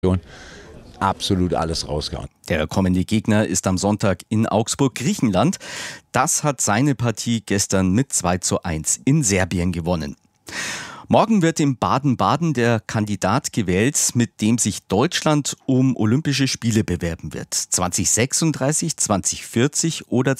Absolut alles rausgehauen. Der kommende Gegner ist am Sonntag in Augsburg, Griechenland. Das hat seine Partie gestern mit 2:1 in Serbien gewonnen. Morgen wird in Baden-Baden der Kandidat gewählt, mit dem sich Deutschland um Olympische Spiele bewerben wird. 2036, 2040 oder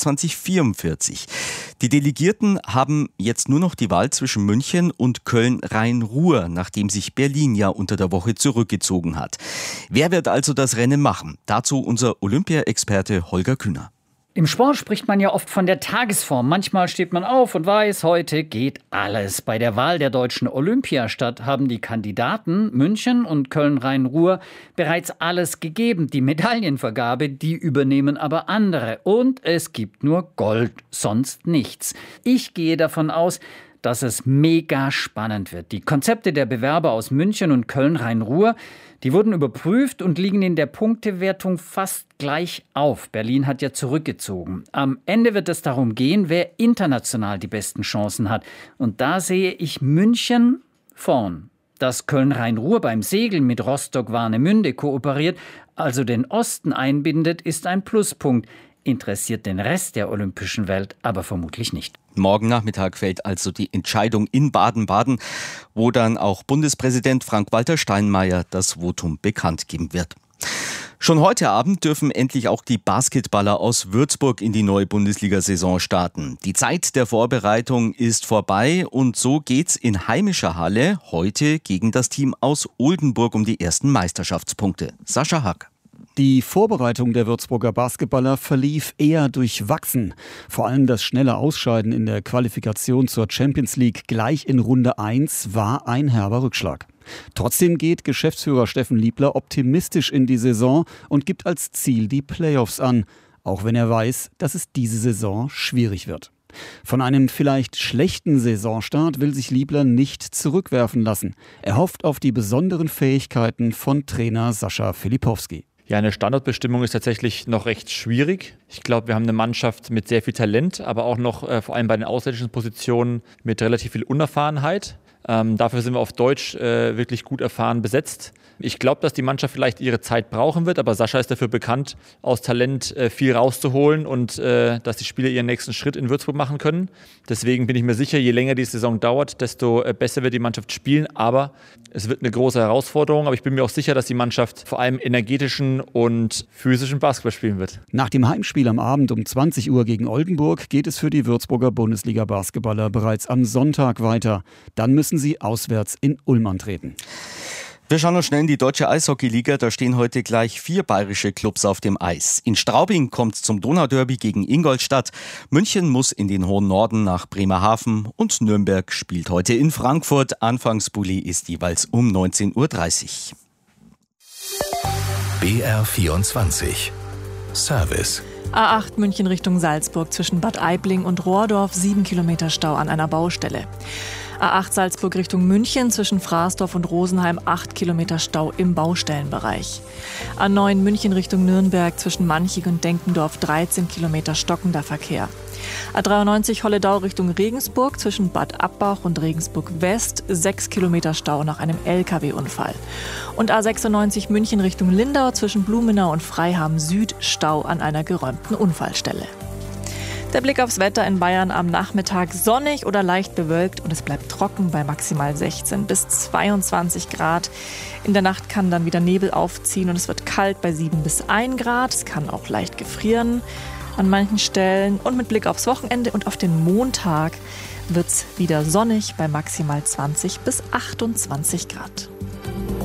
2044. Die Delegierten haben jetzt nur noch die Wahl zwischen München und Köln-Rhein-Ruhr, nachdem sich Berlin ja unter der Woche zurückgezogen hat. Wer wird also das Rennen machen? Dazu unser Olympia-Experte Holger Kühner. Im Sport spricht man ja oft von der Tagesform. Manchmal steht man auf und weiß, heute geht alles. Bei der Wahl der deutschen Olympiastadt haben die Kandidaten München und Köln-Rhein-Ruhr bereits alles gegeben. Die Medaillenvergabe, die übernehmen aber andere. Und es gibt nur Gold, sonst nichts. Ich gehe davon aus, dass es mega spannend wird. Die Konzepte der Bewerber aus München und Köln-Rhein-Ruhr, die wurden überprüft und liegen in der Punktewertung fast gleich auf. Berlin hat ja zurückgezogen. Am Ende wird es darum gehen, wer international die besten Chancen hat. Und da sehe ich München vorn. Dass Köln-Rhein-Ruhr beim Segeln mit Rostock-Warnemünde kooperiert, also den Osten einbindet, ist ein Pluspunkt. Interessiert den Rest der olympischen Welt aber vermutlich nicht. Morgen Nachmittag fällt also die Entscheidung in Baden-Baden, wo dann auch Bundespräsident Frank-Walter Steinmeier das Votum bekannt geben wird. Schon heute Abend dürfen endlich auch die Basketballer aus Würzburg in die neue Bundesliga-Saison starten. Die Zeit der Vorbereitung ist vorbei und so geht's in heimischer Halle heute gegen das Team aus Oldenburg um die ersten Meisterschaftspunkte. Sascha Hack. Die Vorbereitung der Würzburger Basketballer verlief eher durchwachsen. Vor allem das schnelle Ausscheiden in der Qualifikation zur Champions League gleich in Runde 1 war ein herber Rückschlag. Trotzdem geht Geschäftsführer Steffen Liebler optimistisch in die Saison und gibt als Ziel die Playoffs an, auch wenn er weiß, dass es diese Saison schwierig wird. Von einem vielleicht schlechten Saisonstart will sich Liebler nicht zurückwerfen lassen. Er hofft auf die besonderen Fähigkeiten von Trainer Sascha Filipowski. Ja, eine Standortbestimmung ist tatsächlich noch recht schwierig. Ich glaube, wir haben eine Mannschaft mit sehr viel Talent, aber auch noch vor allem bei den ausländischen Positionen mit relativ viel Unerfahrenheit. Dafür sind wir auf Deutsch wirklich gut erfahren besetzt. Ich glaube, dass die Mannschaft vielleicht ihre Zeit brauchen wird, aber Sascha ist dafür bekannt, aus Talent viel rauszuholen und dass die Spieler ihren nächsten Schritt in Würzburg machen können. Deswegen bin ich mir sicher, je länger die Saison dauert, desto besser wird die Mannschaft spielen. Aber es wird eine große Herausforderung. Aber ich bin mir auch sicher, dass die Mannschaft vor allem energetischen und physischen Basketball spielen wird. Nach dem Heimspiel am Abend um 20 Uhr gegen Oldenburg geht es für die Würzburger Bundesliga-Basketballer bereits am Sonntag weiter. Dann müssen sie auswärts in Ulm antreten. Wir schauen noch schnell in die deutsche Eishockeyliga. Da stehen heute gleich 4 bayerische Clubs auf dem Eis. In Straubing kommt es zum Donauderby gegen Ingolstadt. München muss in den hohen Norden nach Bremerhaven und Nürnberg spielt heute in Frankfurt. Anfangspulli ist jeweils um 19:30 Uhr. BR24 Service. A8 München Richtung Salzburg zwischen Bad Aibling und Rohrdorf, 7 Kilometer Stau an einer Baustelle. A8 Salzburg Richtung München zwischen Fraßdorf und Rosenheim, 8 Kilometer Stau im Baustellenbereich. A9 München Richtung Nürnberg zwischen Manchig und Denkendorf, 13 Kilometer stockender Verkehr. A93 Holledau Richtung Regensburg zwischen Bad Abbach und Regensburg West, 6 Kilometer Stau nach einem LKW-Unfall. Und A96 München Richtung Lindau zwischen Blumenau und Freiham Süd, Stau an einer geräumten Unfallstelle. Der Blick aufs Wetter in Bayern am Nachmittag sonnig oder leicht bewölkt und es bleibt trocken bei maximal 16 bis 22 Grad. In der Nacht kann dann wieder Nebel aufziehen und es wird kalt bei 7 bis 1 Grad. Es kann auch leicht gefrieren an manchen Stellen. Und mit Blick aufs Wochenende und auf den Montag wird es wieder sonnig bei maximal 20 bis 28 Grad.